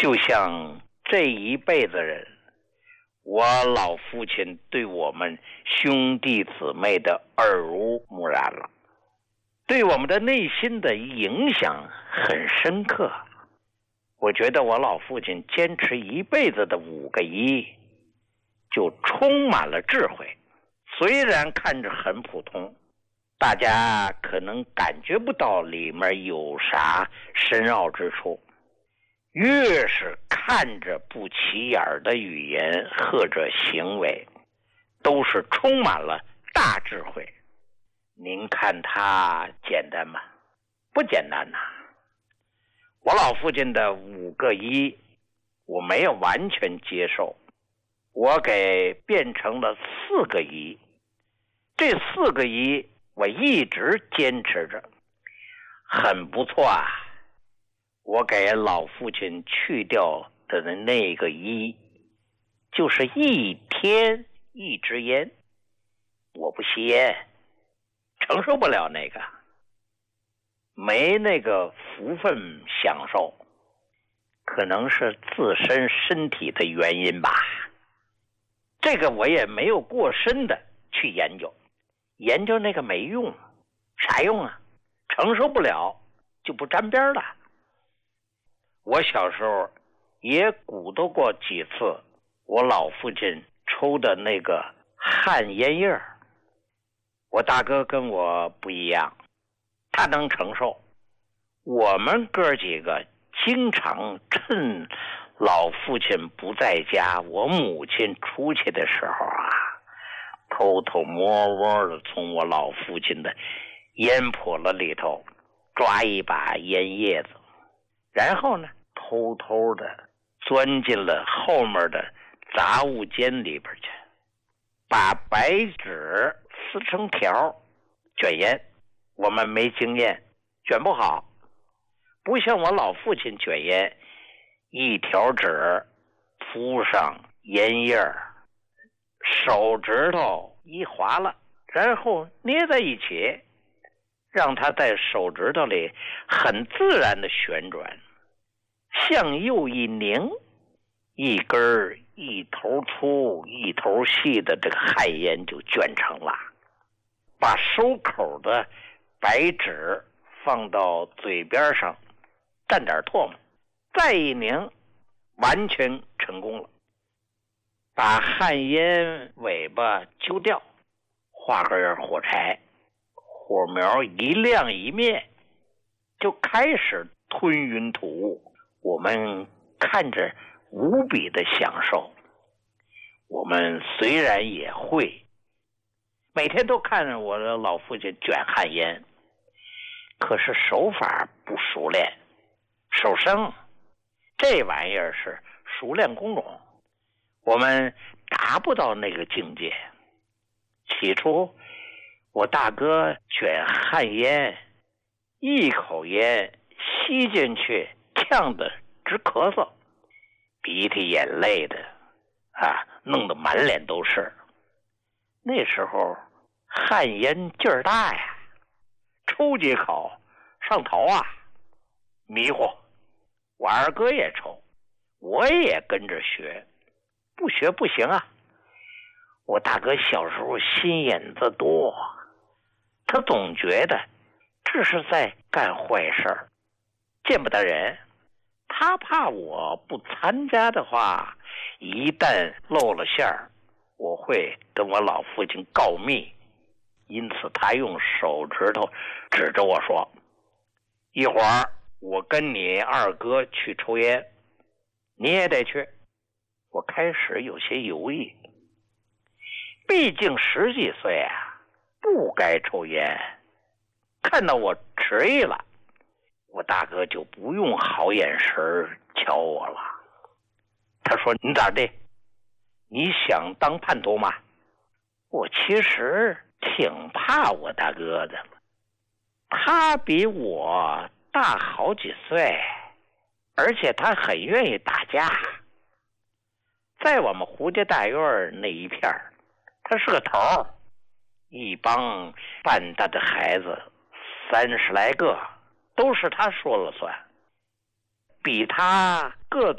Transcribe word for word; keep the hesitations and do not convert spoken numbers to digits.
就像这一辈子人，我老父亲对我们兄弟姊妹的耳濡目染了，对我们的内心的影响很深刻。我觉得我老父亲坚持一辈子的五个一，就充满了智慧。虽然看着很普通，大家可能感觉不到里面有啥深奥之处，越是看着不起眼的语言或者行为，都是充满了大智慧。您看它简单吗？不简单呐、啊！我老父亲的五个一，我没有完全接受，我给变成了四个一。这四个一我一直坚持着，很不错啊。我给老父亲去掉的那个一，就是一天一支烟。我不吸烟，承受不了那个，没那个福分享受，可能是自身身体的原因吧。这个我也没有过深的去研究，研究那个没用，啥用啊？承受不了就不沾边了。我小时候也鼓捣过几次我老父亲抽的那个旱烟叶，我大哥跟我不一样，他能承受。我们哥几个经常趁老父亲不在家，我母亲出去的时候啊，偷偷摸摸的从我老父亲的烟笸子里头抓一把烟叶子，然后呢偷偷的钻进了后面的杂物间里边去，把白纸撕成条卷烟。我们没经验，卷不好，不像我老父亲卷烟，一条纸铺上烟叶，手指头一划了，然后捏在一起，让它在手指头里很自然的旋转，向右一拧，一根一头粗一头细的这个旱烟就卷成了。把收口的白纸放到嘴边上，蘸点唾沫，再一拧，完全成功了。把旱烟尾巴揪掉，画根火柴，火苗一亮一灭，就开始吞云吐雾。我们看着无比的享受。我们虽然也会，每天都看着我的老父亲卷旱烟，可是手法不熟练，手生这玩意儿是熟练工种，我们达不到那个境界。起初我大哥卷旱烟，一口烟吸进去，呛得直咳嗽，鼻涕眼泪的啊，弄得满脸都是。那时候旱烟劲儿大呀，抽几口上头啊，迷糊。我二哥也抽，我也跟着学，不学不行啊。我大哥小时候心眼子多，他总觉得这是在干坏事儿，见不得人。他怕我不参加的话，一旦露了馅儿，我会跟我老父亲告密。因此他用手指头指着我说，一会儿我跟你二哥去抽烟，你也得去。我开始有些犹豫，毕竟十几岁啊，不该抽烟。看到我迟疑了，我大哥就不用好眼神瞧我了。他说，你咋的？你想当叛徒吗？我其实挺怕我大哥的，他比我大好几岁，而且他很愿意打架。在我们胡家大院那一片，他是个头，一帮半大的孩子三十来个，都是他说了算。比他个子